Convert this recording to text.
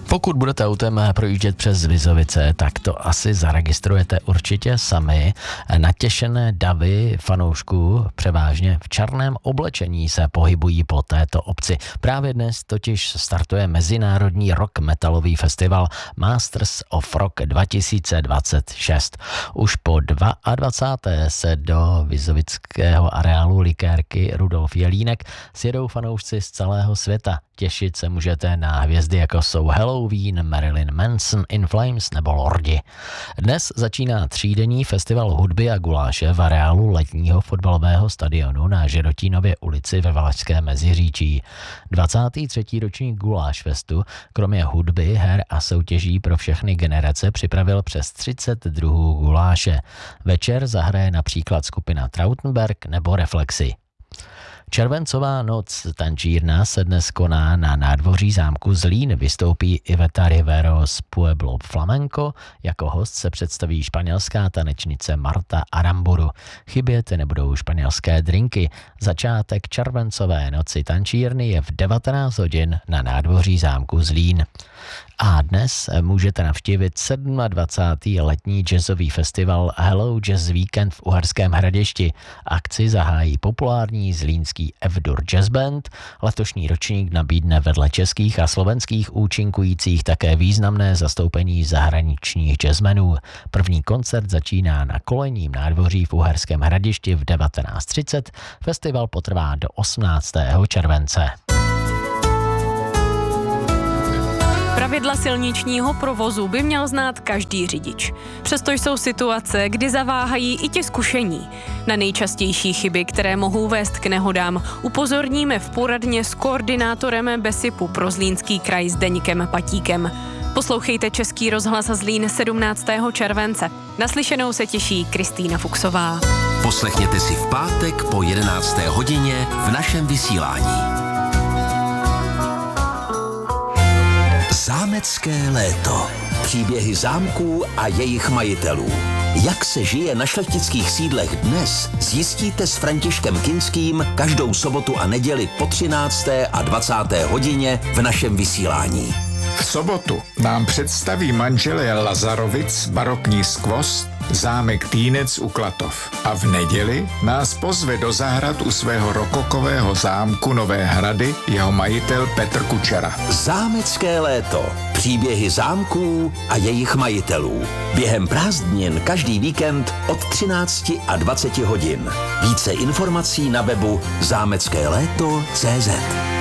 Pokud budete autem projíždět přes Vizovice, tak to asi zaregistrujete určitě sami. Natěšené davy fanoušků převážně v černém oblečení se pohybují po této obci. Právě dnes totiž startuje mezinárodní rock metalový festival Masters of Rock 2026. Už po 22. se do vizovického areálu likérky Rudolf Jelínek sjedou fanoušci z celého světa. Těšit se můžete na hvězdy jako jsou Halloween, Marilyn Manson, In Flames nebo Lordi. Dnes začíná třídenní festival hudby a guláše v areálu letního fotbalového stadionu na Žerotínově ulici ve Valašském Meziříčí. 23. ročník Guláš festu kromě hudby, her a soutěží pro všechny generace připravil přes 30 druhů guláše. Večer zahraje například skupina Trautenberg nebo Reflexy. Červencová noc tančírna se dnes koná na nádvoří zámku Zlín. Vystoupí Iveta Rivero z Pueblo Flamenco. Jako host se představí španělská tanečnice Marta Aramburu. Chybět nebudou španělské drinky. Začátek červencové noci tančírny je v 19 hodin na nádvoří zámku Zlín. A dnes můžete navštívit 27. letní jazzový festival Hello Jazz Weekend v Uherském Hradišti. Akci zahájí populární zlínský F-dur Jazz Band. Letošní ročník nabídne vedle českých a slovenských účinkujících také významné zastoupení zahraničních jazzmenů. První koncert začíná na Kolejním nádvoří v Uherském Hradišti v 19:30. Festival potrvá do 18. července. Pravidla silničního provozu by měl znát každý řidič. Přesto jsou situace, kdy zaváhají i ti zkušení. Na nejčastější chyby, které mohou vést k nehodám, upozorníme v poradně s koordinátorem BESIPu pro Zlínský kraj Zdeňkem Patíkem. Poslouchejte Český rozhlas Zlín 17. července. Naslyšenou se těší Kristýna Fuchsová. Poslechněte si v pátek po 11. hodině v našem vysílání. Zámecké léto. Příběhy zámků a jejich majitelů. Jak se žije na šlechtických sídlech dnes, zjistíte s Františkem Kinským každou sobotu a neděli po 13. a 20. hodině v našem vysílání. V sobotu nám představí manželé Lazarovic barokní skvost zámek Týnec u Klatov. A v neděli nás pozve do zahrad u svého rokokového zámku Nové Hrady jeho majitel Petr Kučera. Zámecké léto. Příběhy zámků a jejich majitelů. Během prázdnin každý víkend od 13 a 20 hodin. Více informací na webu zámeckéléto.cz.